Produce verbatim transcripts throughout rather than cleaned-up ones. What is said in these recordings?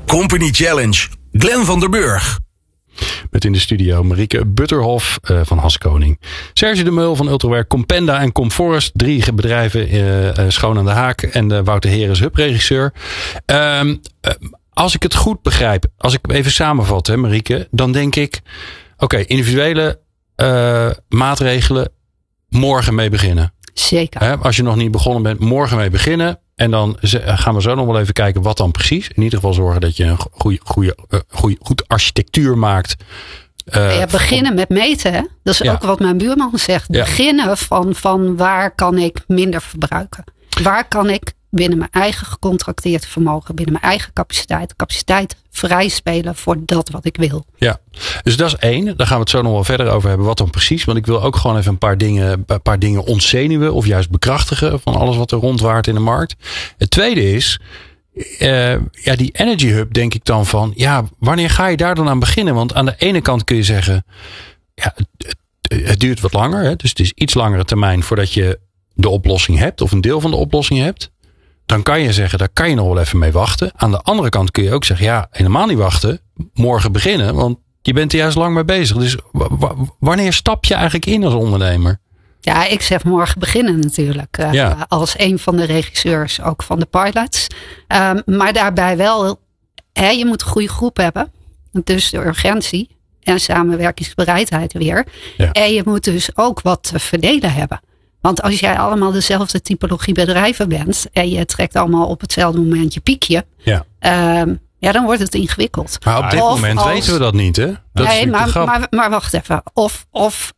Company Challenge. Glenn van der Burg. Met in de studio Marieke Butterhof uh, van Haskoning. Serge de Meul van Ultrawerk, Compenda en Comforest. Drie bedrijven uh, uh, schoon aan de haak. En uh, Wouter Heres, hubregisseur. Uh, uh, als ik het goed begrijp, als ik even samenvat, hè, Marieke, dan denk ik, oké, okay, individuele uh, maatregelen, morgen mee beginnen. Zeker. Hè, als je nog niet begonnen bent, morgen mee beginnen. En dan gaan we zo nog wel even kijken wat dan precies. In ieder geval zorgen dat je een goede, goede, goede, goed architectuur maakt. Uh, ja, beginnen met meten. Hè? Dat is ja. ook wat mijn buurman zegt. Ja. Beginnen van, van waar kan ik minder verbruiken? Waar kan ik binnen mijn eigen gecontracteerd vermogen, binnen mijn eigen capaciteit, capaciteit vrijspelen voor dat wat ik wil. Ja, dus dat is één. Daar gaan we het zo nog wel verder over hebben. Wat dan precies? Want ik wil ook gewoon even een paar dingen, een paar dingen ontzenuwen of juist bekrachtigen van alles wat er rondwaart in de markt. Het tweede is, uh, ja, die Energy Hub denk ik dan van, ja, wanneer ga je daar dan aan beginnen? Want aan de ene kant kun je zeggen, ja, het, het duurt wat langer. Hè? Dus het is iets langere termijn voordat je de oplossing hebt of een deel van de oplossing hebt. Dan kan je zeggen, daar kan je nog wel even mee wachten. Aan de andere kant kun je ook zeggen, ja, helemaal niet wachten. Morgen beginnen, want je bent er juist lang mee bezig. Dus w- w- wanneer stap je eigenlijk in als ondernemer? Ja, ik zeg morgen beginnen natuurlijk. Uh, ja. Als een van de regisseurs, ook van de pilots. Uh, maar daarbij wel, hè, je moet een goede groep hebben. Dus de urgentie en samenwerkingsbereidheid weer. Ja. En je moet dus ook wat te verdelen hebben. Want als jij allemaal dezelfde typologie bedrijven bent en je trekt allemaal op hetzelfde moment je piekje, ja, uh, ja dan wordt het ingewikkeld. Maar op dit of moment als, weten we dat niet, hè? Dat nee, maar, maar, maar wacht even. Of, of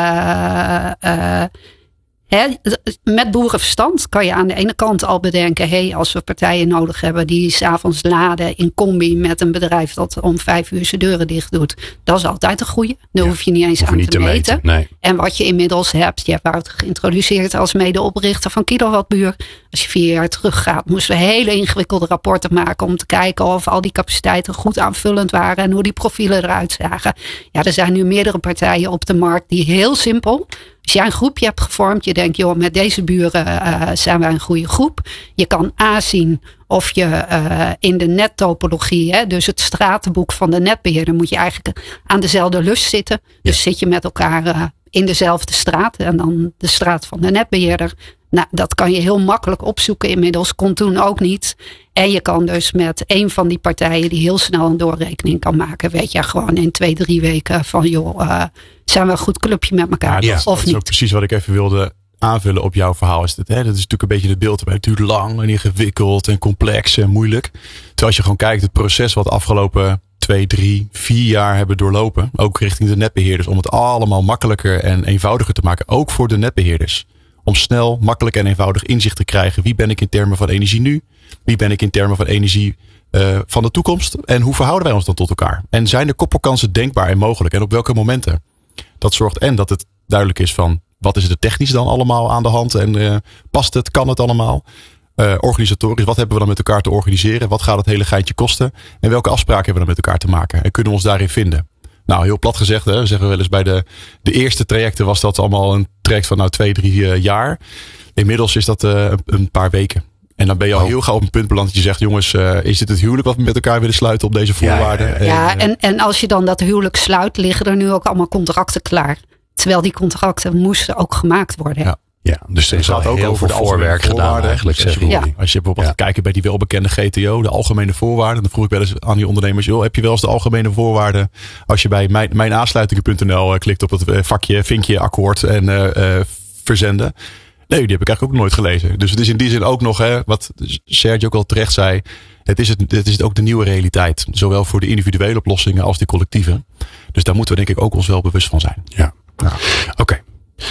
uh, uh, hè, met boerenverstand kan je aan de ene kant al bedenken, hé, hey, als we partijen nodig hebben die 's avonds laden in combi met een bedrijf dat om vijf uur zijn deuren dicht doet, dat is altijd een goede. Daar ja, hoef je niet eens aan niet te, te meten. meten. Nee. En wat je inmiddels hebt, je hebt Wouter geïntroduceerd als medeoprichter van Kilowattbuur. Als je vier jaar teruggaat, moesten we hele ingewikkelde rapporten maken om te kijken of al die capaciteiten goed aanvullend waren en hoe die profielen eruit zagen. Ja, er zijn nu meerdere partijen op de markt die heel simpel, als jij een groepje hebt gevormd, je denkt, joh, met deze buren uh, zijn wij een goede groep. Je kan A zien of je uh, in de nettopologie, hè, dus het stratenboek van de netbeheerder, moet je eigenlijk aan dezelfde lus zitten. Ja. Dus zit je met elkaar uh, in dezelfde straat en dan de straat van de netbeheerder. Nou, dat kan je heel makkelijk opzoeken inmiddels. Kon toen ook niet. En je kan dus met een van die partijen die heel snel een doorrekening kan maken. Weet je, gewoon in twee, drie weken van joh, uh, zijn we een goed clubje met elkaar ja, of dat niet? is ook precies wat ik even wilde aanvullen op jouw verhaal. Is dat, hè, dat is natuurlijk een beetje het beeld. Het duurt lang en ingewikkeld en complex en moeilijk. Terwijl als je gewoon kijkt, het proces wat de afgelopen twee, drie, vier jaar hebben doorlopen. Ook richting de netbeheerders. Om het allemaal makkelijker en eenvoudiger te maken. Ook voor de netbeheerders. Om snel, makkelijk en eenvoudig inzicht te krijgen. Wie ben ik in termen van energie nu? Wie ben ik in termen van energie uh, van de toekomst? En hoe verhouden wij ons dan tot elkaar? En zijn er koppelkansen denkbaar en mogelijk? En op welke momenten? Dat zorgt en dat het duidelijk is van wat is er technisch dan allemaal aan de hand? En uh, past het? Kan het allemaal? Uh, organisatorisch, wat hebben we dan met elkaar te organiseren? Wat gaat het hele geintje kosten? En welke afspraken hebben we dan met elkaar te maken? En kunnen we ons daarin vinden? Nou, heel plat gezegd, hè, zeggen we wel eens bij de, de eerste trajecten was dat allemaal een traject van nou twee, drie uh, jaar. Inmiddels is dat uh, een, een paar weken. En dan ben je al oh. heel gauw op een punt beland dat je zegt, jongens, uh, is dit het huwelijk wat we met elkaar willen sluiten op deze voorwaarden? Ja, ja, ja. ja en, en als je dan dat huwelijk sluit, liggen er nu ook allemaal contracten klaar. Terwijl die contracten moesten ook gemaakt worden. Ja. Ja, dus er is al heel veel voorwerk gedaan eigenlijk. Zeg ja. Als je bijvoorbeeld ja. kijkt bij die welbekende G T O, de algemene voorwaarden. Dan vroeg ik wel eens aan die ondernemers, joh, heb je wel eens de algemene voorwaarden? Als je bij mijn, mijn aansluitingen punt n l klikt op het vakje, vinkje, akkoord en uh, uh, verzenden. Nee, die heb ik eigenlijk ook nooit gelezen. Dus het is in die zin ook nog, hè, wat Serge ook al terecht zei. Het is, het, het is ook de nieuwe realiteit. Zowel voor de individuele oplossingen als die collectieve. Dus daar moeten we denk ik ook ons wel bewust van zijn. Ja, ja. Oké. Okay.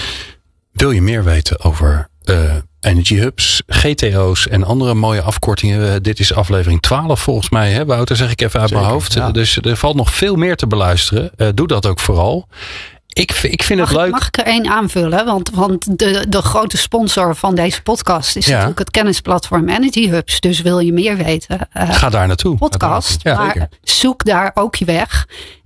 Wil je meer weten over uh, Energy Hubs, G T O's en andere mooie afkortingen? Uh, dit is aflevering twaalf volgens mij, hè, Wouter, zeg ik even uit Zeker, mijn hoofd. Ja. Dus er valt nog veel meer te beluisteren. Uh, doe dat ook vooral. Ik, ik vind mag, het leuk. Mag ik er één aanvullen? Want, want de, de grote sponsor van deze podcast is ja. natuurlijk het kennisplatform Energy Hubs. Dus wil je meer weten? Uh, Ga daar naartoe. Podcast. Ja, maar zeker. Zoek daar ook je weg.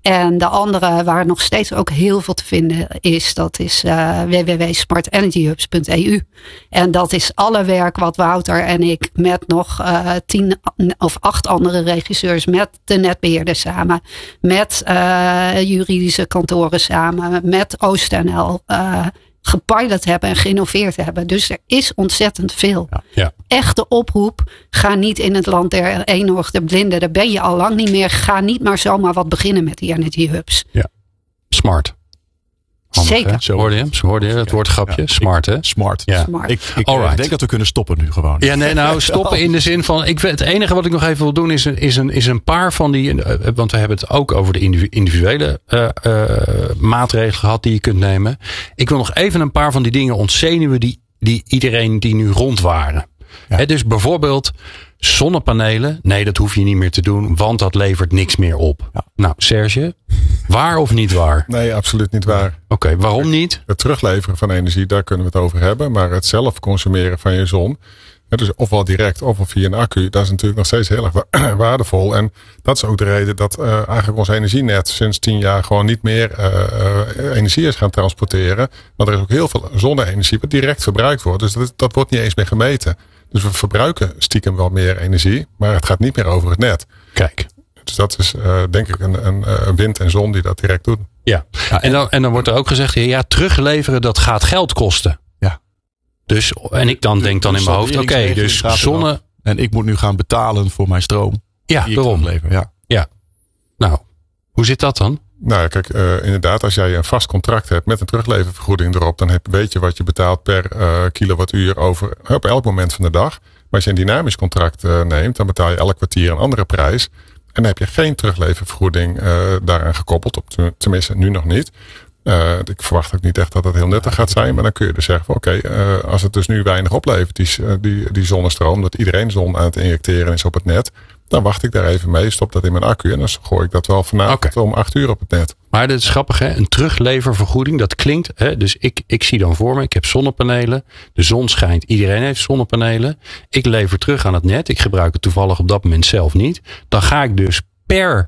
En de andere waar nog steeds ook heel veel te vinden is, dat is uh, w w w punt smart energy hubs punt e u. En dat is alle werk wat Wouter en ik met nog uh, tien of acht andere regisseurs, met de netbeheerder samen, met uh, juridische kantoren samen, met OostNL uh, gepilot hebben en geïnnoveerd hebben. Dus er is ontzettend veel. Ja, ja. Echte oproep. Ga niet in het land der eenhoorn blinden. Daar ben je al lang niet meer. Ga niet maar zomaar wat beginnen met die energy hubs. Ja. Smart. Handig, Zeker. Zo hoorde je, zo hoorde je het woordgrapje. Ja. Smart, hè? Smart. Ja. Smart. Ik, ik Alright. denk dat we kunnen stoppen nu gewoon. Ja, nee, nou stoppen in de zin van. Ik, het enige wat ik nog even wil doen is een, is een, is een paar van die. Uh, want we hebben het ook over de individuele uh, uh, maatregelen gehad die je kunt nemen. Ik wil nog even een paar van die dingen ontzenuwen die, die iedereen die nu rond waren. Ja. He, dus bijvoorbeeld zonnepanelen. Nee, dat hoef je niet meer te doen, want dat levert niks meer op. Ja. Nou, Serge, waar of niet waar? Nee, absoluut niet waar. Oké, okay, waarom niet? Het terugleveren van energie, daar kunnen we het over hebben. Maar het zelf consumeren van je zon, dus ofwel direct ofwel via een accu, dat is natuurlijk nog steeds heel erg waardevol. En dat is ook de reden dat uh, eigenlijk ons energienet sinds tien jaar gewoon niet meer uh, uh, energie is gaan transporteren. Want er is ook heel veel zonne-energie wat direct verbruikt wordt. Dus dat, dat wordt niet eens meer gemeten. Dus we verbruiken stiekem wel meer energie, maar het gaat niet meer over het net. Kijk. Dus dat is uh, denk ik een, een, een wind en zon die dat direct doen. Ja, ja en, dan, en dan wordt er ook gezegd, ja, terugleveren dat gaat geld kosten. Ja. Dus, en ik dan denk dan in mijn hoofd, oké, okay, dus zonne... En ik moet nu gaan betalen voor mijn stroom. Ja, waarom? Ja. ja. Nou, hoe zit dat dan? Nou, kijk, uh, inderdaad, als jij een vast contract hebt met een terugleververgoeding erop, dan heb, weet je wat je betaalt per uh, kilowattuur over op elk moment van de dag. Maar als je een dynamisch contract uh, neemt, dan betaal je elk kwartier een andere prijs. En dan heb je geen terugleververgoeding uh, daaraan gekoppeld. Op, tenminste, nu nog niet. Uh, ik verwacht ook niet echt dat het heel nuttig gaat zijn. Maar dan kun je dus zeggen van oké, okay, uh, als het dus nu weinig oplevert, die, die, die zonnestroom, dat iedereen zon aan het injecteren is op het net, dan wacht ik daar even mee, stop dat in mijn accu en dan gooi ik dat wel vanavond okay. om acht uur op het net. Maar dat is grappig, hè? Een terugleververgoeding, dat klinkt, hè? Dus ik, ik zie dan voor me, ik heb zonnepanelen, de zon schijnt, iedereen heeft zonnepanelen. Ik lever terug aan het net, ik gebruik het toevallig op dat moment zelf niet. Dan ga ik dus per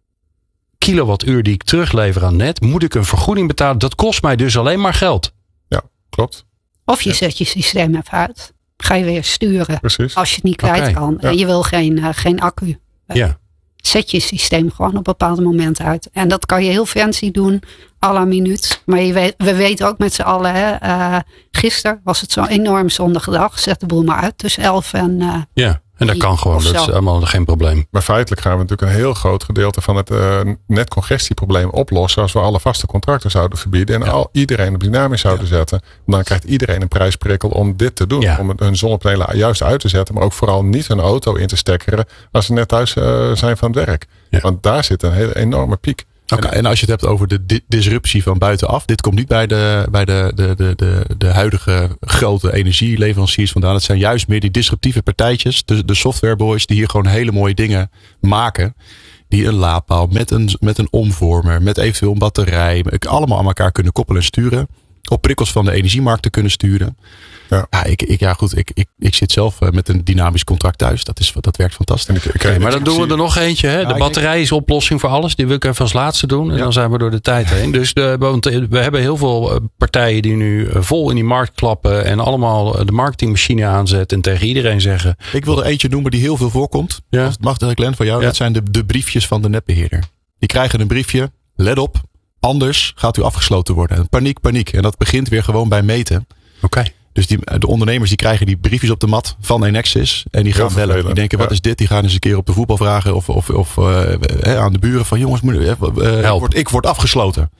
kilowattuur die ik teruglever aan het net, moet ik een vergoeding betalen. Dat kost mij dus alleen maar geld. Ja, klopt. Of je zet je systeem even uit. Ga je weer sturen. Precies. Als je het niet kwijt okay. kan. Ja. En je wil geen, uh, geen accu. Ja. Zet je systeem gewoon op bepaalde momenten uit. En dat kan je heel fancy doen. À la minuut. Maar je weet, we weten ook met z'n allen. Hè, uh, gisteren was het zo'n enorm zondige dag. Zet de boel maar uit tussen elf en uh, ja. En dat kan gewoon, dat is allemaal geen probleem. Maar feitelijk gaan we natuurlijk een heel groot gedeelte van het uh, netcongestieprobleem oplossen als we alle vaste contracten zouden verbieden en ja. al iedereen op dynamisch zouden ja. zetten. Dan krijgt iedereen een prijsprikkel om dit te doen. Ja. Om hun zonnepanelen juist uit te zetten, maar ook vooral niet hun auto in te stekkeren als ze net thuis uh, zijn van het werk. Ja. Want daar zit een hele enorme piek. Okay. En, en als je het hebt over de di- disruptie van buitenaf. Dit komt niet bij de, bij de, de, de, de, de huidige grote energieleveranciers vandaan. Het zijn juist meer die disruptieve partijtjes. De, de softwareboys die hier gewoon hele mooie dingen maken. Die een laadpaal met een, met een omvormer. Met eventueel een batterij. Allemaal aan elkaar kunnen koppelen en sturen. Op prikkels van de energiemarkten kunnen sturen. Ja, ja, ik, ik, ja goed. Ik, ik, ik zit zelf met een dynamisch contract thuis. Dat, is, dat werkt fantastisch. Ik, ik, okay, maar dan doen we er nog eentje. Hè? De ja, batterij is oplossing voor alles. Die wil ik even als laatste doen. En ja. dan zijn we door de tijd heen. Dus de, want we hebben heel veel partijen die nu vol in die markt klappen. En allemaal de marketingmachine aanzetten. En tegen iedereen zeggen. Ik wil er eentje noemen die heel veel voorkomt. Ja. Als het mag, Glenn, voor jou. Ja. Dat zijn de, de briefjes van de netbeheerder. Die krijgen een briefje. Let op. Anders gaat u afgesloten worden. Paniek, paniek. En dat begint weer gewoon bij meten. Oké. Okay. Dus die, de ondernemers die krijgen die briefjes op de mat van Enexis. En die gaan bellen. Vervelend. Die denken, wat ja. is dit? Die gaan eens een keer op de voetbal vragen. Of, of, of uh, he, aan de buren van jongens, moet, uh, uh, word, ik word afgesloten.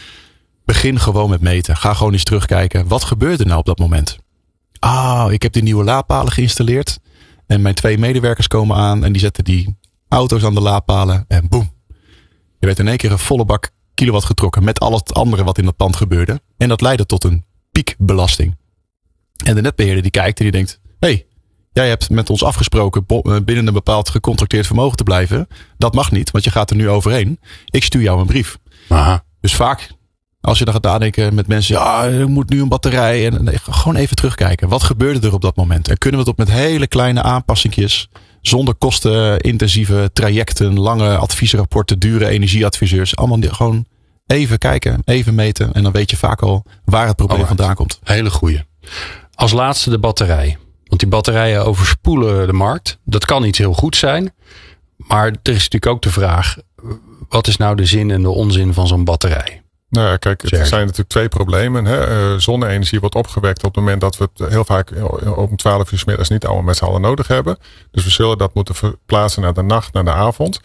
Begin gewoon met meten. Ga gewoon eens terugkijken. Wat gebeurt er nou op dat moment? Ah, ik heb die nieuwe laadpalen geïnstalleerd. En mijn twee medewerkers komen aan. En die zetten die auto's aan de laadpalen. En boem. Je werd in één keer een volle bak kilowatt getrokken. Met al het andere wat in dat pand gebeurde. En dat leidde tot een piekbelasting. En de netbeheerder die kijkt en die denkt. Hé, hey, jij hebt met ons afgesproken binnen een bepaald gecontracteerd vermogen te blijven. Dat mag niet, want je gaat er nu overheen. Ik stuur jou een brief. Aha. Dus vaak, als je dan gaat nadenken met mensen. Ja, er moet nu een batterij. En nee, gewoon even terugkijken. Wat gebeurde er op dat moment? En kunnen we het op met hele kleine aanpassingjes Zonder kostenintensieve trajecten, lange adviesrapporten, dure energieadviseurs. Allemaal gewoon even kijken, even meten. En dan weet je vaak al waar het probleem Alright. vandaan komt. Hele goeie. Als laatste de batterij. Want die batterijen overspoelen de markt. Dat kan iets heel goed zijn. Maar er is natuurlijk ook de vraag. Wat is nou de zin en de onzin van zo'n batterij? Nou ja, kijk, er Serge. zijn natuurlijk twee problemen. Hè. Uh, zonne-energie wordt opgewekt op het moment dat we het heel vaak om twaalf uur 's middags niet allemaal met z'n allen nodig hebben. Dus we zullen dat moeten verplaatsen naar de nacht, naar de avond.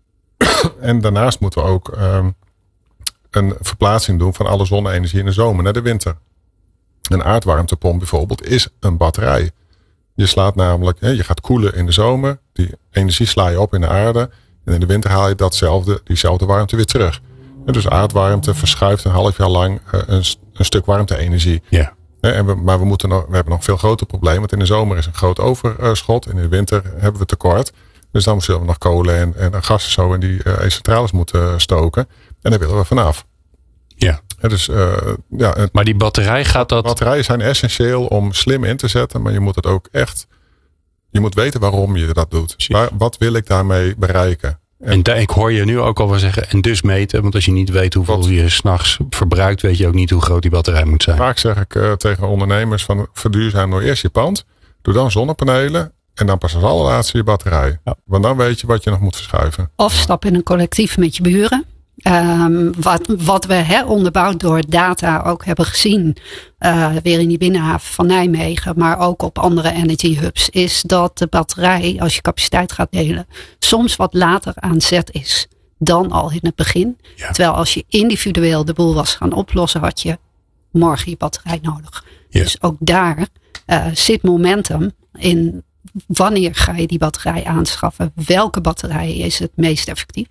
En daarnaast moeten we ook um, een verplaatsing doen van alle zonne-energie in de zomer naar de winter. Een aardwarmtepomp bijvoorbeeld is een batterij. Je slaat namelijk, hè, je gaat koelen in de zomer. Die energie sla je op in de aarde. En in de winter haal je datzelfde, diezelfde warmte weer terug. En dus aardwarmte verschuift een half jaar lang uh, een, een stuk warmte-energie. Ja. En we, maar we, moeten nog, we hebben nog een veel groter probleem. Want in de zomer is een groot overschot. En in de winter hebben we tekort. Dus dan zullen we nog kolen en, en gas en zo in die uh, centrales moeten stoken. En daar willen we vanaf. Ja. En dus, uh, ja, het, Maar die batterij gaat dat... batterijen zijn essentieel om slim in te zetten. Maar je moet het ook echt... Je moet weten waarom je dat doet. Waar, wat wil ik daarmee bereiken? En da- ik hoor je nu ook al wel zeggen, en dus meten. Want als je niet weet hoeveel Wat? je 's nachts verbruikt, weet je ook niet hoe groot die batterij moet zijn. Vaak zeg ik uh, tegen ondernemers van verduurzaam nou eerst je pand. Doe dan zonnepanelen. En dan pas als allerlaatste je batterij. Ja. Want dan weet je wat je nog moet verschuiven. Of stap in een collectief met je buren. Um, wat, wat we hè, onderbouwd door data ook hebben gezien. Uh, weer in die binnenhaven van Nijmegen. Maar ook op andere energy hubs. Is dat de batterij, als je capaciteit gaat delen. Soms wat later aan zet is. Dan al in het begin. Ja. Terwijl als je individueel de boel was gaan oplossen. Had je morgen je batterij nodig. Ja. Dus ook daar uh, zit momentum in. Wanneer ga je die batterij aanschaffen? Welke batterij is het meest effectief?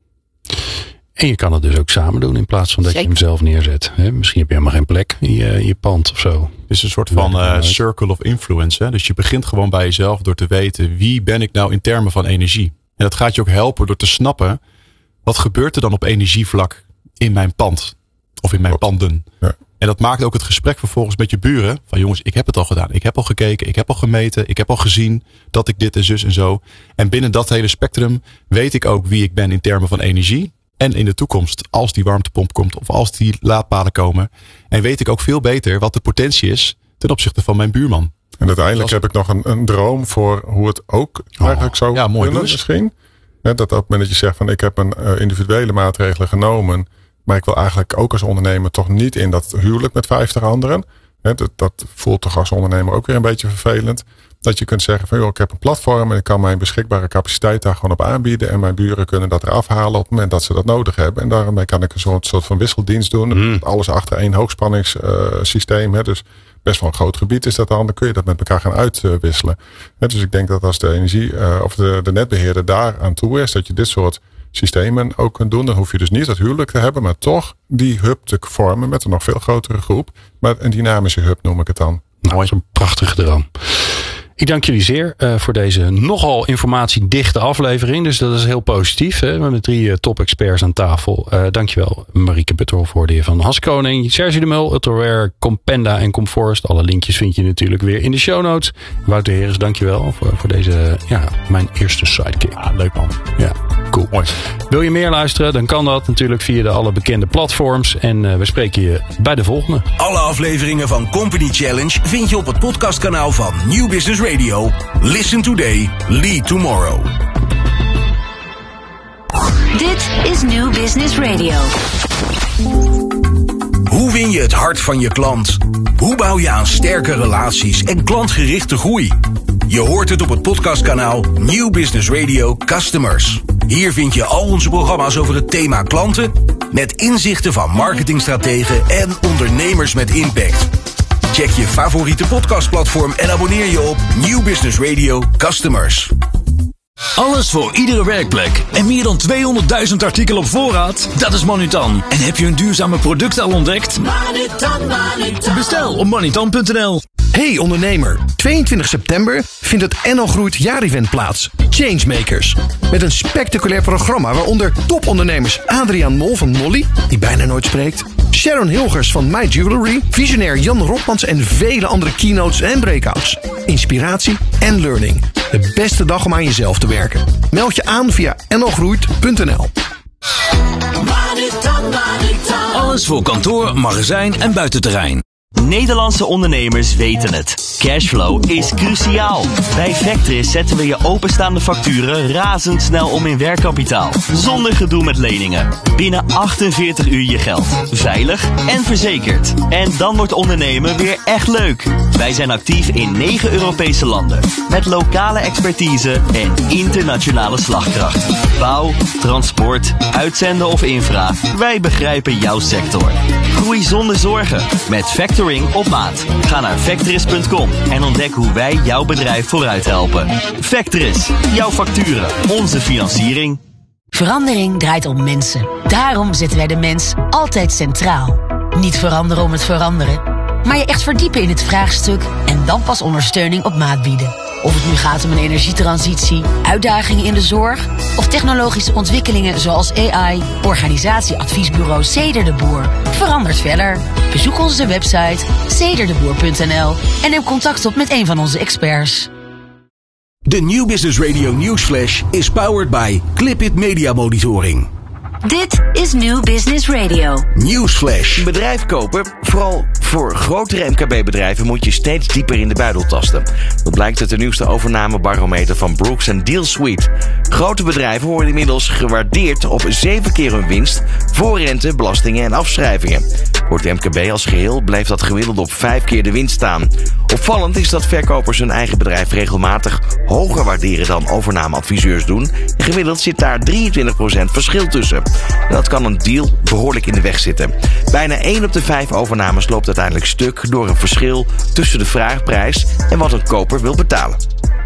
En je kan het dus ook samen doen in plaats van dat Zeker. je hem zelf neerzet. Hè? Misschien heb je helemaal geen plek in je, in je pand of zo. Het is een soort van uh, circle of influence. Hè? Dus je begint gewoon bij jezelf door te weten wie ben ik nou in termen van energie. En dat gaat je ook helpen door te snappen. Wat gebeurt er dan op energievlak in mijn pand? Of in mijn panden? Ja. En dat maakt ook het gesprek vervolgens met je buren. Van jongens, ik heb het al gedaan. Ik heb al gekeken. Ik heb al gemeten. Ik heb al gezien dat ik dit en zus en zo. En binnen dat hele spectrum weet ik ook wie ik ben in termen van energie. En in de toekomst, als die warmtepomp komt of als die laadpalen komen. En weet ik ook veel beter wat de potentie is ten opzichte van mijn buurman. En uiteindelijk Als- heb ik nog een, een droom voor hoe het ook eigenlijk zou ja, mooi, kunnen doe eens. misschien. Hè, dat op het moment dat je zegt van ik heb een uh, individuele maatregelen genomen. Maar ik wil eigenlijk ook als ondernemer toch niet in dat huwelijk met vijftig anderen. Hè, dat, dat voelt toch als ondernemer ook weer een beetje vervelend. Dat je kunt zeggen van joh, ik heb een platform en ik kan mijn beschikbare capaciteit daar gewoon op aanbieden. En mijn buren kunnen dat eraf halen op het moment dat ze dat nodig hebben. En daarmee kan ik een soort, soort van wisseldienst doen. Mm. Alles achter één hoogspanningssysteem. Uh, dus best wel een groot gebied is dat dan. Dan kun je dat met elkaar gaan uitwisselen. Hè, dus ik denk dat als de energie uh, of de, de netbeheerder daar aan toe is, dat je dit soort systemen ook kunt doen. Dan hoef je dus niet dat huwelijk te hebben, maar toch die hub te vormen met een nog veel grotere groep. Maar een dynamische hub noem ik het dan. Nou, dat is een prachtige droom. Ik dank jullie zeer uh, voor deze nogal informatiedichte aflevering. Dus dat is heel positief. Hè? We hebben drie uh, top-experts aan tafel. Uh, dankjewel Marieke Butterhoff, hoorde je van Hans Koning, Serge de Mul, Ultraware, Compenda en Comforest. Alle linkjes vind je natuurlijk weer in de show notes. Wouter Heres, dankjewel voor, voor deze, ja, mijn eerste sidekick. Ah, leuk man. Ja, cool. Mooi. Wil je meer luisteren? Dan kan dat natuurlijk via de alle bekende platforms. En uh, we spreken je bij de volgende. Alle afleveringen van Company Challenge vind je op het podcastkanaal van Nieuw Business Radio. Listen today, lead tomorrow. Dit is New Business Radio. Hoe win je het hart van je klant? Hoe bouw je aan sterke relaties en klantgerichte groei? Je hoort het op het podcastkanaal Nieuw Business Radio Customers. Hier vind je al onze programma's over het thema klanten, met inzichten van marketingstrategen en ondernemers met impact. Check je favoriete podcastplatform en abonneer je op Nieuw Business Radio Customers. Alles voor iedere werkplek. En meer dan tweehonderdduizend artikelen op voorraad? Dat is Manutan. En heb je een duurzame product al ontdekt? Manutan, Manutan. Bestel op manutan punt n l. Hey ondernemer, tweeëntwintig september vindt het N L Groeit jaarevent plaats. Changemakers. Met een spectaculair programma waaronder topondernemers Adriaan Mol van Molly, die bijna nooit spreekt, Sharon Hilgers van My Jewelry, visionair Jan Rotmans en vele andere keynotes en breakouts. Inspiratie en learning. De beste dag om aan jezelf te werken. Meld je aan via n l groeit punt n l. Alles voor kantoor, magazijn en buitenterrein. Nederlandse ondernemers weten het. Cashflow is cruciaal. Bij Vectris zetten we je openstaande facturen razendsnel om in werkkapitaal. Zonder gedoe met leningen. Binnen achtenveertig uur je geld. Veilig en verzekerd. En dan wordt ondernemen weer echt leuk. Wij zijn actief in negen Europese landen. Met lokale expertise en internationale slagkracht. Bouw, transport, uitzenden of infra. Wij begrijpen jouw sector. Groei zonder zorgen. Met Factoring op maat. Ga naar Vectris punt com en ontdek hoe wij jouw bedrijf vooruit helpen. Vectris, jouw facturen, onze financiering. Verandering draait om mensen. Daarom zetten wij de mens altijd centraal. Niet veranderen om het veranderen, maar je echt verdiepen in het vraagstuk en dan pas ondersteuning op maat bieden. Of het nu gaat om een energietransitie, uitdagingen in de zorg of technologische ontwikkelingen zoals A I, organisatieadviesbureau Ceder de Boer verandert verder. Bezoek onze website ceder de boer punt n l en neem contact op met een van onze experts. De New Business Radio Newsflash is powered by Clipit Media Monitoring. Dit is New Business Radio. Newsflash. Een bedrijf kopen, vooral voor grotere M K B-bedrijven, moet je steeds dieper in de buidel tasten. Dat blijkt uit de nieuwste overnamebarometer van Brooks and Deal Suite. Grote bedrijven worden inmiddels gewaardeerd op zeven keer hun winst voor rente, belastingen en afschrijvingen. Voor het M K B als geheel blijft dat gemiddeld op vijf keer de winst staan. Opvallend is dat verkopers hun eigen bedrijf regelmatig hoger waarderen dan overnameadviseurs doen. Gemiddeld zit daar drieëntwintig procent verschil tussen. En dat kan een deal behoorlijk in de weg zitten. Bijna één op de vijf overnames loopt uiteindelijk stuk door een verschil tussen de vraagprijs en wat een koper wil betalen.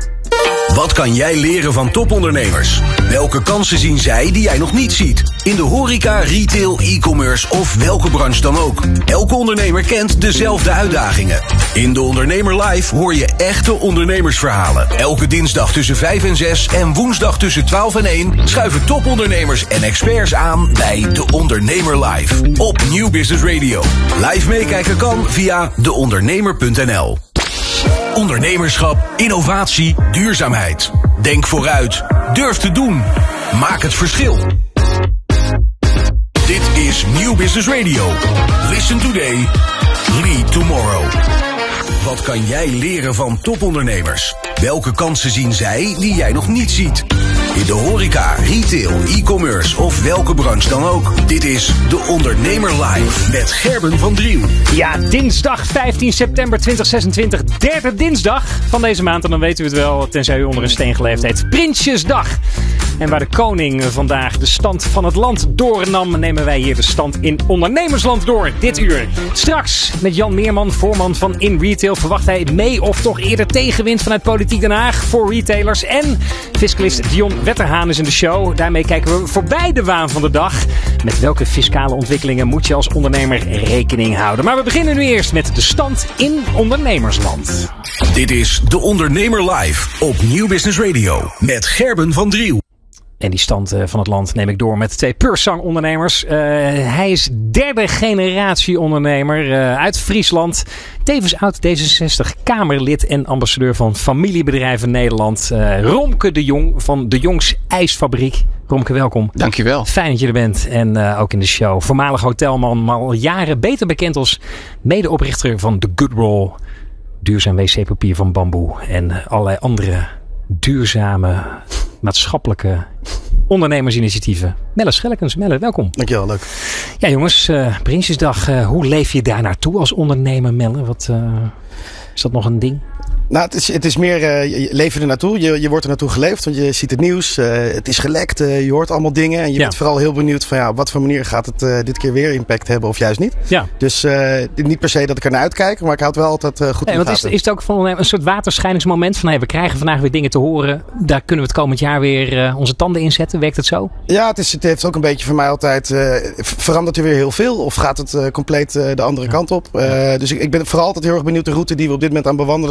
Wat kan jij leren van topondernemers? Welke kansen zien zij die jij nog niet ziet? In de horeca, retail, e-commerce of welke branche dan ook. Elke ondernemer kent dezelfde uitdagingen. In De Ondernemer Live hoor je echte ondernemersverhalen. Elke dinsdag tussen vijf en zes en woensdag tussen twaalf en één... schuiven topondernemers en experts aan bij De Ondernemer Live. Op New Business Radio. Live meekijken kan via de ondernemer punt n l. Ondernemerschap, innovatie, duurzaamheid. Denk vooruit. Durf te doen. Maak het verschil. Dit is New Business Radio. Listen today. Lead tomorrow. Wat kan jij leren van topondernemers? Welke kansen zien zij die jij nog niet ziet? In de horeca, retail, e-commerce of welke branche dan ook. Dit is De Ondernemer Live met Gerben van Driel. Ja, dinsdag vijftien september tweeduizend zesentwintig. Derde dinsdag van deze maand. En dan weten we het wel, tenzij u onder een steen geleefd heeft. Prinsjesdag. En waar de koning vandaag de stand van het land doornam, nemen wij hier de stand in ondernemersland door. Dit uur. Straks met Jan Meerman, voorman van In Retail, verwacht hij mee of toch eerder tegenwind vanuit Politiek Den Haag voor retailers. En fiscalist Dion Wetterhaan is in de show. Daarmee kijken we voorbij de waan van de dag. Met welke fiscale ontwikkelingen moet je als ondernemer rekening houden? Maar we beginnen nu eerst met de stand in ondernemersland. Dit is De Ondernemer Live op New Business Radio met Gerben van Driel. En die stand uh, van het land neem ik door met twee Pursang ondernemers. Uh, hij is derde generatie ondernemer uh, uit Friesland. Tevens oud D zesenzestig Kamerlid en ambassadeur van Familiebedrijven Nederland. Uh, Romke de Jong van de Jongs IJsfabriek. Romke, welkom. Dankjewel. Fijn dat je er bent en uh, ook in de show. Voormalig hotelman, maar al jaren beter bekend als medeoprichter van The Good Roll. Duurzaam wc-papier van bamboe en allerlei andere duurzame maatschappelijke ondernemersinitiatieven. Melle Schellekens. Melle, welkom. Dankjewel, leuk. Ja jongens, uh, Prinsjesdag. Uh, hoe leef je daar naartoe als ondernemer, Melle? Wat, uh, is dat nog een ding? Nou, het is, het is meer, uh, je leef er naartoe. Je, je wordt er naartoe geleefd, want je ziet het nieuws. Uh, het is gelekt, uh, je hoort allemaal dingen. En je ja. bent vooral heel benieuwd van ja, op wat voor manier gaat het uh, dit keer weer impact hebben of juist niet. Ja. Dus uh, niet per se dat ik er naar uitkijk, maar ik houd wel altijd uh, goed nee, in de gaten. Is, is het ook van een soort waterscheidingsmoment van hey, we krijgen vandaag weer dingen te horen. Daar kunnen we het komend jaar weer uh, onze tanden in zetten. Werkt het zo? Ja, het, is, het heeft ook een beetje voor mij altijd, uh, verandert er weer heel veel of gaat het uh, compleet uh, de andere ja. kant op? Uh, dus ik, ik ben vooral altijd heel erg benieuwd de route die we op dit moment aan bewandelen zijn. Kunnen we die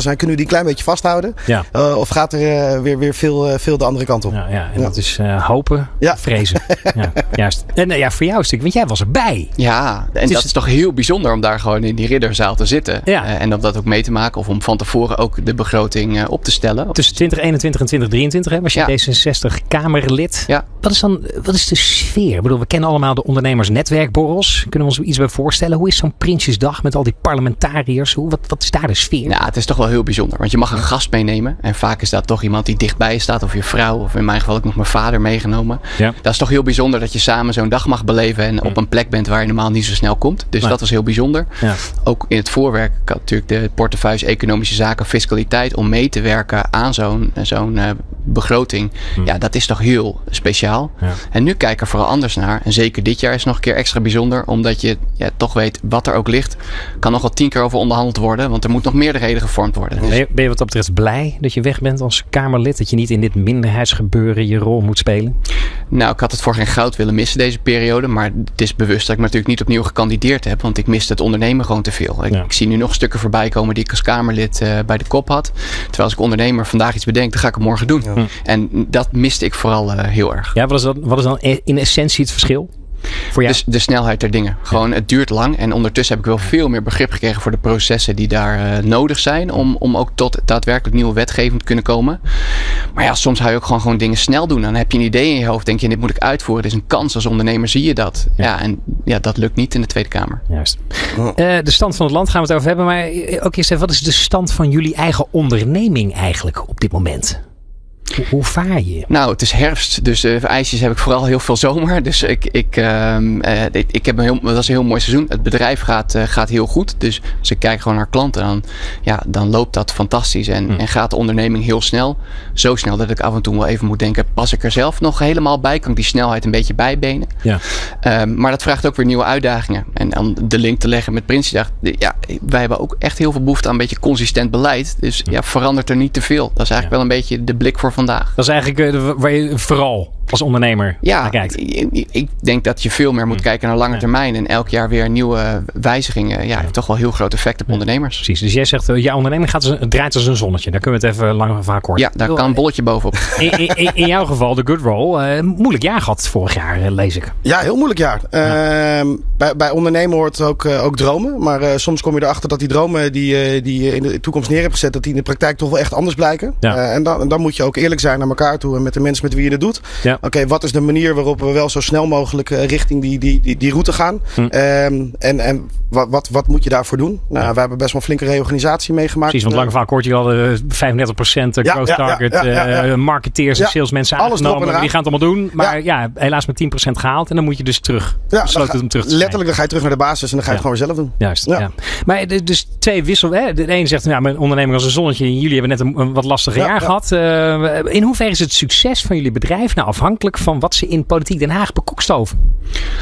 een klein beetje vasthouden? Ja. Uh, of gaat er uh, weer, weer veel, uh, veel de andere kant op? Ja, ja. En ja. dat is uh, hopen, ja. vrezen. ja, juist. En uh, ja, voor jou stuk, want jij was erbij. Ja, en dus dat is toch heel bijzonder om daar gewoon in die ridderzaal te zitten. Ja. Uh, en om dat ook mee te maken. Of om van tevoren ook de begroting uh, op te stellen. Tussen twintig eenentwintig en twintig drieëntwintig hè, was je ja. D zesenzestig-Kamerlid. Ja. Wat is dan wat is de sfeer? Ik bedoel, we kennen allemaal de ondernemersnetwerkborrels. Kunnen we ons iets bij voorstellen? Hoe is zo'n Prinsjesdag met al die parlementariërs? Hoe, wat, wat is daar de sfeer? Nou, het is toch wel heel bijzonder. Want je mag een gast meenemen. En vaak is dat toch iemand die dichtbij je staat. Of je vrouw. Of in mijn geval ook nog mijn vader meegenomen. Ja. Dat is toch heel bijzonder dat je samen zo'n dag mag beleven. En op een plek bent waar je normaal niet zo snel komt. Dus nee. dat was heel bijzonder. Ja. Ook in het voorwerk. Ik had natuurlijk de portefeuilles economische zaken, fiscaliteit. Om mee te werken aan zo'n, zo'n uh, begroting. Hm. Ja, dat is toch heel speciaal. Ja. En nu kijken er vooral anders naar. En zeker dit jaar is nog een keer extra bijzonder. Omdat je ja, toch weet wat er ook ligt. Kan nog wel tien keer over onderhandeld worden. Want er moet nog meerderheden gevormd worden. Dus... Ben je wat dat betreft blij dat je weg bent als Kamerlid? Dat je niet in dit minderheidsgebeuren je rol moet spelen? Nou, ik had het voor geen goud willen missen deze periode. Maar het is bewust dat ik natuurlijk niet opnieuw gekandideerd heb. Want ik miste het ondernemen gewoon te veel. Ik, ja. ik zie nu nog stukken voorbij komen die ik als Kamerlid uh, bij de kop had. Terwijl als ik ondernemer vandaag iets bedenk, dan ga ik het morgen doen. Ja. Hm. En dat miste ik vooral uh, heel erg. Ja, wat is, dat, wat is dan in essentie het verschil? Voor jou? Dus de snelheid der dingen. Gewoon, ja. Het duurt lang. En ondertussen heb ik wel veel meer begrip gekregen voor de processen die daar uh, nodig zijn. Om, om ook tot daadwerkelijk nieuwe wetgeving te kunnen komen. Maar ja, soms ga je ook gewoon, gewoon dingen snel doen. Dan heb je een idee in je hoofd. Denk je, dit moet ik uitvoeren. Het is een kans als ondernemer, zie je dat. Ja, ja en ja, dat lukt niet in de Tweede Kamer. Juist. Uh, de stand van het land gaan we het over hebben. Maar ook eerst even, wat is de stand van jullie eigen onderneming eigenlijk op dit moment? Hoe, hoe vaar je? Nou, het is herfst, dus uh, ijsjes heb ik vooral heel veel zomer. Dus ik, ik, uh, uh, ik heb een heel, dat is een heel mooi seizoen. Het bedrijf gaat, uh, gaat heel goed. Dus als ik kijk gewoon naar klanten, dan, ja, dan loopt dat fantastisch. En, hmm. en gaat de onderneming heel snel. Zo snel dat ik af en toe wel even moet denken, pas ik er zelf nog helemaal bij? Kan ik die snelheid een beetje bijbenen? Ja. Uh, maar dat vraagt ook weer nieuwe uitdagingen. En dan de link te leggen met Prinsjesdag. Ja, wij hebben ook echt heel veel behoefte aan een beetje consistent beleid. Dus ja, verandert er niet te veel. Dat is eigenlijk ja. wel een beetje de blik voor vandaag. Dat is eigenlijk uh, waar je vooral als ondernemer ja, naar kijkt. Ik, ik denk dat je veel meer moet kijken naar lange ja. termijn. En elk jaar weer nieuwe wijzigingen. Ja, ja. heeft toch wel heel groot effect op ja. ondernemers. Precies. Dus jij zegt, uh, jouw onderneming gaat als, draait als een zonnetje. Daar kunnen we het even lang vaak kort. Ja, daar kan een bolletje bovenop. In, in, in jouw geval, de Good Roll. Uh, moeilijk jaar gehad vorig jaar, uh, lees ik. Ja, heel moeilijk jaar. Ja. Uh, bij, bij ondernemen hoort ook, uh, ook dromen. Maar uh, soms kom je erachter dat die dromen die, uh, die je in de toekomst neer hebt gezet, dat die in de praktijk toch wel echt anders blijken. Ja. Uh, en, dan, en dan moet je ook eerlijk zijn naar elkaar toe en met de mensen met wie je het doet. Ja. Oké, okay, wat is de manier waarop we wel zo snel mogelijk uh, richting die, die, die, die route gaan? Hm. Um, en en wat, wat, wat moet je daarvoor doen? Nou, ja. we hebben best wel een flinke reorganisatie meegemaakt. Precies, want lang vaak hoort je al uh, vijfendertig procent growth ja, ja, target, ja, ja, ja, ja. Uh, marketeers en ja, salesmensen aangenomen. Die gaan het allemaal doen, maar ja. ja, helaas met tien procent gehaald. En dan moet je dus terug. Ja, besloten ga, om terug te letterlijk, zijn. Dan ga je terug naar de basis en dan ga je ja. het gewoon weer zelf doen. Juist, ja. ja. Maar dus twee wissel. Hè? De ene zegt, ja, mijn onderneming als een zonnetje. Jullie hebben net een, een wat lastiger ja, jaar ja. gehad. Uh, in hoeverre is het succes van jullie bedrijf nou afhankelijk van wat ze in Politiek Den Haag bekokstoven?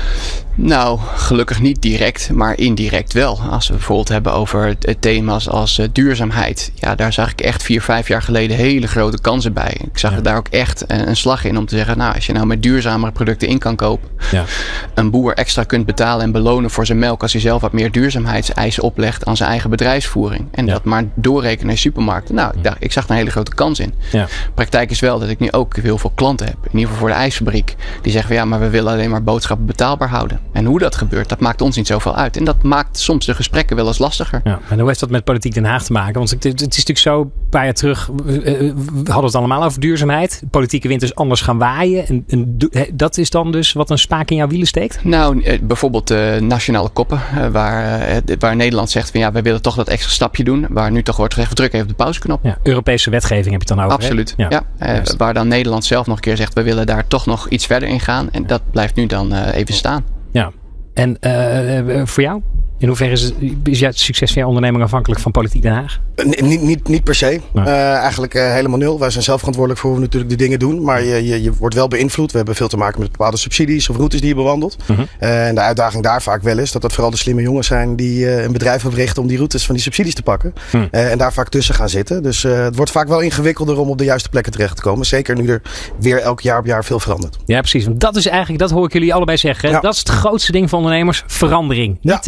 Nou, gelukkig niet direct, maar indirect wel. Als we bijvoorbeeld hebben over thema's als uh, duurzaamheid. Ja, daar zag ik echt vier, vijf jaar geleden hele grote kansen bij. Ik zag ja. daar ook echt een, een slag in om te zeggen, nou, als je nou met duurzamere producten in kan kopen. Ja. Een boer extra kunt betalen en belonen voor zijn melk als hij zelf wat meer duurzaamheidseisen oplegt aan zijn eigen bedrijfsvoering. En ja. dat maar doorrekenen naar supermarkten. Nou, ik, dacht, ik zag er een hele grote kans in. Ja. Praktijk is wel dat ik nu ook heel veel klanten heb. In ieder geval voor de ijsfabriek. Die zeggen van ja, maar we willen alleen maar boodschappen betaalbaar houden. En hoe dat gebeurt, dat maakt ons niet zoveel uit. En dat maakt soms de gesprekken wel eens lastiger. Ja, en hoe heeft dat met Politiek Den Haag te maken? Want het, het is natuurlijk zo, een paar jaar terug we hadden het allemaal over duurzaamheid. De politieke wind is anders gaan waaien. En, en dat is dan dus wat een spaak in jouw wielen steekt? Nou, bijvoorbeeld uh, nationale koppen. Uh, waar, uh, waar Nederland zegt van ja, wij willen toch dat extra stapje doen. Waar nu toch wordt gezegd, druk even op de pauzeknop. Ja, Europese wetgeving heb je het dan over. Absoluut. Ja. Ja, uh, waar dan Nederland zelf nog een keer zegt, we willen daar toch nog iets verder in gaan. En dat blijft nu dan uh, even staan. Ja. En uh, voor jou? In hoeverre is, het, is het succes van jouw onderneming afhankelijk van Politiek Den Haag? N- niet, niet, niet per se. Nee. Uh, eigenlijk uh, helemaal nul. Wij zijn zelf verantwoordelijk voor hoe we natuurlijk die dingen doen. Maar je, je, je wordt wel beïnvloed. We hebben veel te maken met bepaalde subsidies of routes die je bewandelt. Uh-huh. Uh, en de uitdaging daar vaak wel is dat dat vooral de slimme jongens zijn die uh, een bedrijf hebben richten om die routes van die subsidies te pakken. Uh. Uh, en daar vaak tussen gaan zitten. Dus uh, het wordt vaak wel ingewikkelder om op de juiste plekken terecht te komen. Zeker nu er weer elk jaar op jaar veel verandert. Ja, precies. Want dat is eigenlijk, dat hoor ik jullie allebei zeggen. Ja. Dat is het grootste ding van ondernemers. Verandering. Ja. Niet te veel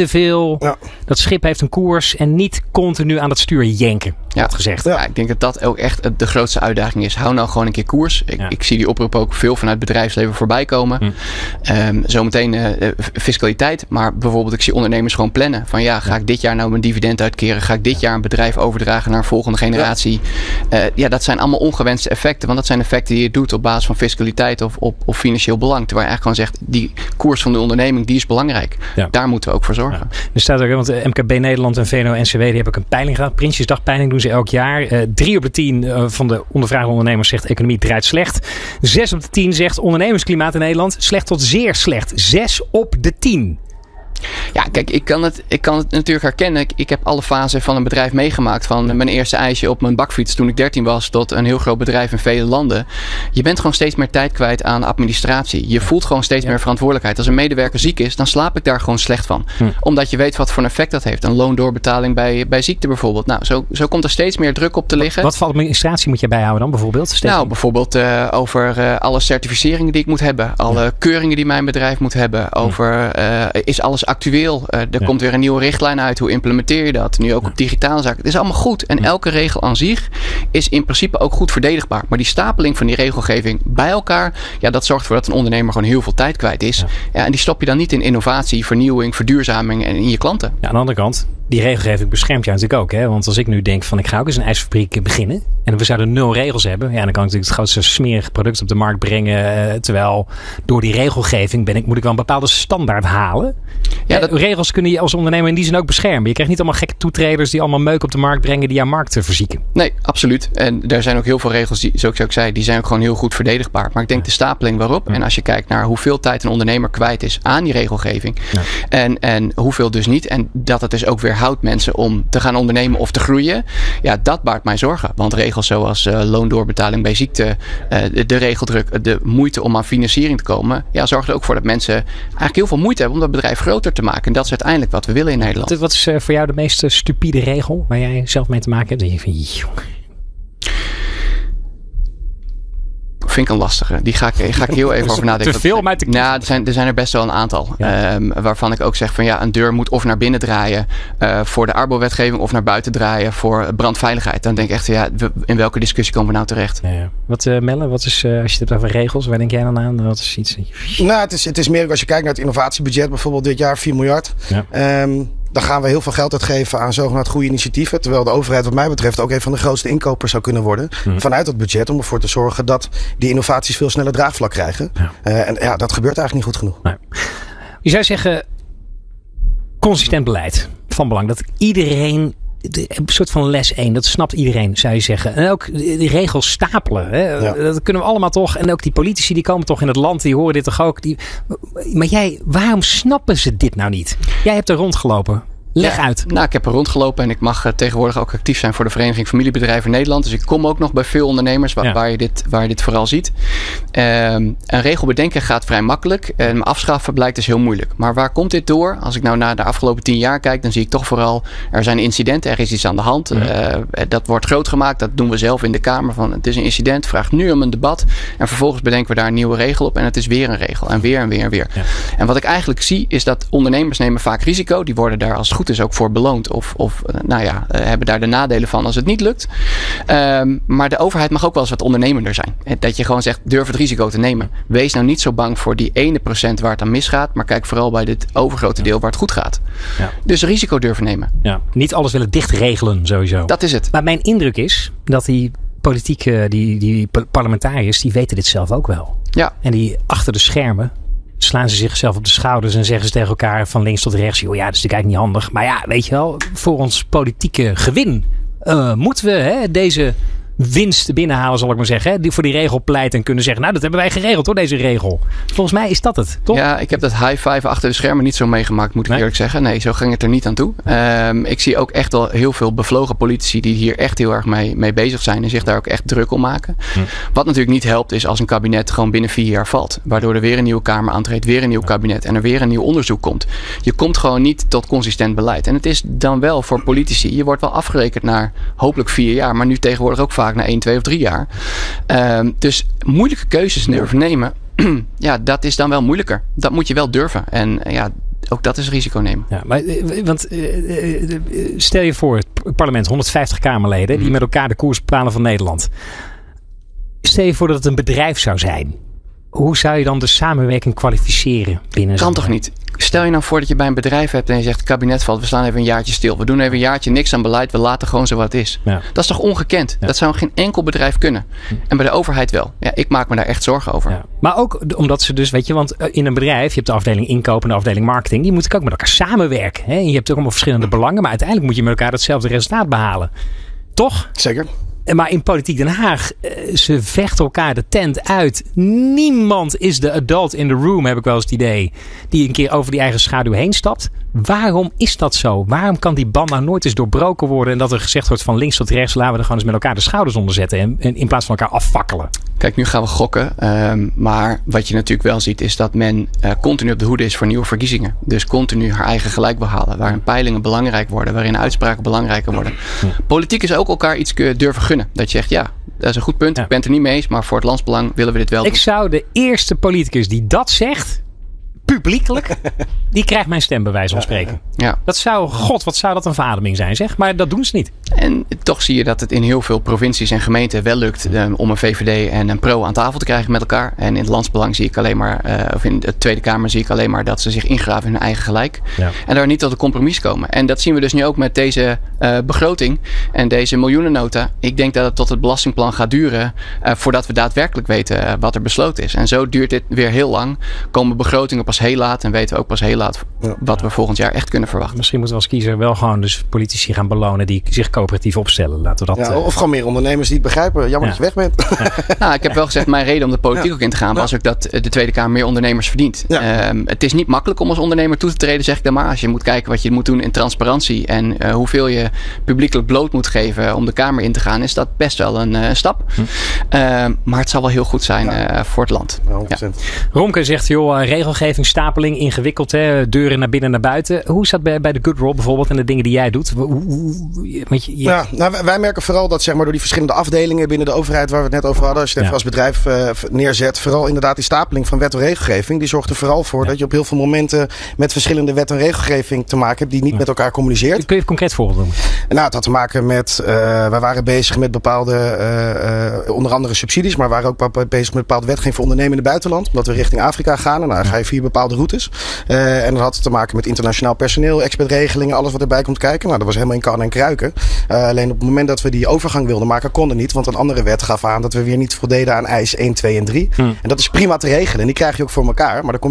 stil. Ja. Dat schip heeft een koers en niet continu aan het stuur jenken. Ja, gezegd. Ja, ik denk dat dat ook echt de grootste uitdaging is. Hou nou gewoon een keer koers. Ik, ja. ik zie die oproep ook veel vanuit het bedrijfsleven voorbij komen. Hm. Um, zometeen uh, fiscaliteit. Maar bijvoorbeeld ik zie ondernemers gewoon plannen. Van ja, ga ik dit jaar nou mijn dividend uitkeren? Ga ik dit jaar een bedrijf overdragen naar een volgende generatie? Ja, uh, ja dat zijn allemaal ongewenste effecten. Want dat zijn effecten die je doet op basis van fiscaliteit of, op, of financieel belang. Terwijl je eigenlijk gewoon zegt, die koers van de onderneming, die is belangrijk. Ja. Daar moeten we ook voor zorgen. Ja. Er staat ook, want M K B Nederland en V N O N C W die hebben ook een peiling gehad. Prinsjesdagpeiling doen ze elk jaar. Uh, drie op de tien uh, van de ondervraagde ondernemers zegt economie draait slecht. Zes op de tien zegt ondernemersklimaat in Nederland slecht tot zeer slecht. Zes op de tien. Ja, kijk, ik kan het, ik kan het natuurlijk herkennen. Ik, ik heb alle fasen van een bedrijf meegemaakt. Van mijn eerste ijsje op mijn bakfiets toen ik dertien was tot een heel groot bedrijf in vele landen. Je bent gewoon steeds meer tijd kwijt aan administratie. Je voelt gewoon steeds ja. meer verantwoordelijkheid. Als een medewerker ziek is, dan slaap ik daar gewoon slecht van. Hm. Omdat je weet wat voor een effect dat heeft. Een loondoorbetaling bij, bij ziekte bijvoorbeeld. Nou, zo, zo komt er steeds meer druk op te liggen. Wat voor administratie moet je bijhouden dan bijvoorbeeld? Steeds nou, bijvoorbeeld uh, over uh, alle certificeringen die ik moet hebben. Alle ja. keuringen die mijn bedrijf moet hebben. Over uh, is alles actueel. Uh, er ja. komt weer een nieuwe richtlijn uit. Hoe implementeer je dat? Nu ook ja. op digitale zaken. Het is allemaal goed. En elke regel aan zich is in principe ook goed verdedigbaar. Maar die stapeling van die regelgeving bij elkaar, ja, dat zorgt ervoor dat een ondernemer gewoon heel veel tijd kwijt is. Ja. Ja, en die stop je dan niet in innovatie, vernieuwing, verduurzaming en in je klanten. Ja, aan de andere kant, die regelgeving beschermt jou natuurlijk ook. Hè? Want als ik nu denk van ik ga ook eens een ijsfabriek beginnen. En we zouden nul regels hebben. Ja, dan kan ik natuurlijk het grootste smerige product op de markt brengen. Uh, terwijl door die regelgeving ben ik, moet ik wel een bepaalde standaard halen. Ja, dat... Regels kunnen je als ondernemer in die zin ook beschermen. Je krijgt niet allemaal gekke toetreders die allemaal meuk op de markt brengen die jouw markt te verzieken. Nee, absoluut. En er zijn ook heel veel regels, die, zoals ik ook zei, die zijn ook gewoon heel goed verdedigbaar. Maar ik denk de stapeling waarop. Ja. En als je kijkt naar hoeveel tijd een ondernemer kwijt is aan die regelgeving. Ja. En, en hoeveel dus niet. En dat het dus ook weer houdt mensen om te gaan ondernemen of te groeien. Ja, dat baart mij zorgen. Want regels zoals uh, loondoorbetaling bij ziekte, uh, de, de regeldruk, de moeite om aan financiering te komen. Ja, zorgt er ook voor dat mensen eigenlijk heel veel moeite hebben om dat bedrijf groter te maken. En dat is uiteindelijk wat we willen in Nederland. Wat, wat is uh, voor jou de meest uh, stupide regel waar jij zelf mee te maken hebt? En je vindt, vind ik een lastige. Die ga ik, ga ik heel even over nadenken. Te veel om uit te kiezen. Nou, er zijn, er zijn er best wel een aantal. Ja. Um, waarvan ik ook zeg van ja, een deur moet of naar binnen draaien uh, voor de Arbo-wetgeving of naar buiten draaien voor brandveiligheid. Dan denk ik echt, ja, in welke discussie komen we nou terecht? Ja, ja. Wat uh, Melle, wat is, uh, als je het hebt over regels, waar denk jij dan aan? Wat is iets? Nou, het is, het is meer als je kijkt naar het innovatiebudget, bijvoorbeeld dit jaar vier miljard. Ja. Um, Dan gaan we heel veel geld uitgeven aan zogenaamd goede initiatieven. Terwijl de overheid wat mij betreft ook een van de grootste inkopers zou kunnen worden. Mm. Vanuit het budget om ervoor te zorgen dat die innovaties veel sneller draagvlak krijgen. Ja. Uh, en ja, dat gebeurt eigenlijk niet goed genoeg. Nee. Je zou zeggen, consistent beleid van belang. Dat iedereen, een soort van les één, dat snapt iedereen, zou je zeggen. En ook die regels stapelen. Hè? Ja. Dat kunnen we allemaal toch. En ook die politici, die komen toch in het land, die horen dit toch ook. Die... Maar jij, waarom snappen ze dit nou niet? Jij hebt er rondgelopen. Leg ja, uit. Nou, ik heb er rondgelopen en ik mag uh, tegenwoordig ook actief zijn voor de Vereniging Familiebedrijven Nederland. Dus ik kom ook nog bij veel ondernemers waar, ja. waar, je, dit, waar je dit vooral ziet. Um, een regel bedenken gaat vrij makkelijk. En afschaffen blijkt dus heel moeilijk. Maar waar komt dit door? Als ik nou naar de afgelopen tien jaar kijk, dan zie ik toch vooral, er zijn incidenten, er is iets aan de hand. Ja. Uh, dat wordt groot gemaakt, dat doen we zelf in de Kamer. Van, het is een incident, vraagt nu om een debat. En vervolgens bedenken we daar een nieuwe regel op. En het is weer een regel. En weer en weer en weer. Ja. En wat ik eigenlijk zie, is dat ondernemers nemen vaak risico. Die worden daar als het goed is ook voor beloond. Of, of nou ja, hebben daar de nadelen van als het niet lukt. Um, maar de overheid mag ook wel eens wat ondernemender zijn. Dat je gewoon zegt, durf het risico te nemen. Wees nou niet zo bang voor die ene procent waar het aan misgaat. Maar kijk vooral bij dit overgrote deel waar het goed gaat. Ja. Dus risico durven nemen. Ja. Niet alles willen dichtregelen sowieso. Dat is het. Maar mijn indruk is dat die politieke, die, die parlementariërs, die weten dit zelf ook wel. Ja. En die achter de schermen slaan ze zichzelf op de schouders en zeggen ze tegen elkaar van links tot rechts, joh, ja, dat is natuurlijk eigenlijk niet handig. Maar ja, weet je wel, voor ons politieke gewin uh, moeten we hè, deze winst binnenhalen, zal ik maar zeggen. Hè, die voor die regel pleiten en kunnen zeggen, nou, dat hebben wij geregeld hoor, deze regel. Volgens mij is dat het, toch? Ja, ik heb dat high five achter de schermen niet zo meegemaakt, moet ik nee? eerlijk zeggen. Nee, zo ging het er niet aan toe. Um, ik zie ook echt wel heel veel bevlogen politici die hier echt heel erg mee, mee bezig zijn en zich daar ook echt druk om maken. Hm. Wat natuurlijk niet helpt is als een kabinet gewoon binnen vier jaar valt. Waardoor er weer een nieuwe Kamer aantreedt, weer een nieuw kabinet en er weer een nieuw onderzoek komt. Je komt gewoon niet tot consistent beleid. En het is dan wel voor politici, je wordt wel afgerekend naar hopelijk vier jaar, maar nu tegenwoordig ook vaak na één, twee of drie jaar. Um, dus moeilijke keuzes durven nemen, ja, dat is dan wel moeilijker. Dat moet je wel durven. En ja, ook dat is risico nemen. Ja, maar, want uh, stel je voor, het parlement, honderdvijftig Kamerleden, die met elkaar de koers bepalen van Nederland. Stel je voor dat het een bedrijf zou zijn. Hoe zou je dan de samenwerking kwalificeren binnen? Kan toch niet? Stel je nou voor dat je bij een bedrijf hebt en je zegt, het kabinet valt, we slaan even een jaartje stil. We doen even een jaartje niks aan beleid, we laten gewoon zo wat het is. Ja. Dat is toch ongekend? Ja. Dat zou geen enkel bedrijf kunnen. Hm. En bij de overheid wel. Ja, ik maak me daar echt zorgen over. Ja. Maar ook omdat ze dus, weet je, want in een bedrijf, je hebt de afdeling inkoop en de afdeling marketing, die moeten ook met elkaar samenwerken. Hè? En je hebt ook allemaal verschillende belangen, maar uiteindelijk moet je met elkaar hetzelfde resultaat behalen. Toch? Zeker. Maar in Politiek Den Haag, ze vechten elkaar de tent uit. Niemand is de adult in the room, heb ik wel eens het idee, die een keer over die eigen schaduw heen stapt. Waarom is dat zo? Waarom kan die band nou nooit eens doorbroken worden en dat er gezegd wordt van links tot rechts, laten we er gewoon eens met elkaar de schouders onder zetten en, en in plaats van elkaar afvakkelen? Kijk, nu gaan we gokken. Um, maar wat je natuurlijk wel ziet is dat men uh, continu op de hoede is voor nieuwe verkiezingen. Dus continu haar eigen gelijk wil halen. Waarin peilingen belangrijk worden. Waarin uitspraken belangrijker worden. Ja. Politiek is ook elkaar iets durven gunnen. Dat je zegt, ja, dat is een goed punt. Ja. Ik ben het er niet mee eens. Maar voor het landsbelang willen we dit wel doen. Ik zou de eerste politicus die dat zegt, publiekelijk, die krijgt mijn stem bij wijze van spreken. Ja. Dat zou, god, wat zou dat een verademing zijn, zeg. Maar dat doen ze niet. En toch zie je dat het in heel veel provincies en gemeenten wel lukt um, om een V V D en een pro aan tafel te krijgen met elkaar. En in het landsbelang zie ik alleen maar, uh, of in de Tweede Kamer zie ik alleen maar dat ze zich ingraven in hun eigen gelijk. Ja. En daar niet tot een compromis komen. En dat zien we dus nu ook met deze uh, begroting en deze miljoenennota. Ik denk dat het tot het belastingplan gaat duren uh, voordat we daadwerkelijk weten uh, wat er besloten is. En zo duurt dit weer heel lang. Komen begrotingen pas heel laat en weten we ook pas heel laat wat we volgend jaar echt kunnen verwachten. Misschien moeten we als kiezer wel gewoon dus politici gaan belonen die zich coöperatief opstellen. Laten we dat, ja, of gewoon meer ondernemers die het begrijpen. Jammer ja. dat je weg bent. Ja. Nou, ik heb wel gezegd, mijn reden om de politiek ja. ook in te gaan was ook dat de Tweede Kamer meer ondernemers verdient. Ja. Um, het is niet makkelijk om als ondernemer toe te treden, zeg ik dan maar. Als je moet kijken wat je moet doen in transparantie en uh, hoeveel je publiekelijk bloot moet geven om de Kamer in te gaan, is dat best wel een uh, stap. Hm. Uh, maar het zal wel heel goed zijn ja. uh, voor het land. Ja. Romke zegt, joh, uh, regelgeving, stapeling, ingewikkeld, hè, deuren naar binnen, naar buiten. Hoe is dat bij, bij de Good Roll bijvoorbeeld en de dingen die jij doet? Hoe, hoe, want je, je... Ja, nou, wij merken vooral dat zeg maar, door die verschillende afdelingen binnen de overheid waar we het net over hadden, als je het ja. even als bedrijf uh, neerzet, vooral inderdaad die stapeling van wet en regelgeving, die zorgt er vooral voor ja. dat je op heel veel momenten met verschillende wet en regelgeving te maken hebt die niet ja. met elkaar communiceert. Kun je even concreet voorbeeld noemen? Nou, het had te maken met, uh, wij waren bezig met bepaalde, uh, uh, onder andere subsidies, maar we waren ook bezig met bepaalde wetgeving voor ondernemen in het buitenland, omdat we richting Afrika gaan en nou, dan ga je via bepaalde routes. Uh, en dat had te maken met internationaal personeel, expertregelingen, alles wat erbij komt kijken. Nou, dat was helemaal in kan en kruiken. Uh, alleen op het moment dat we die overgang wilden maken, konden niet. Want een andere wet gaf aan dat we weer niet voldeden aan eis één, twee en drie. Hmm. En dat is prima te regelen. En die krijg je ook voor elkaar. Maar dan kom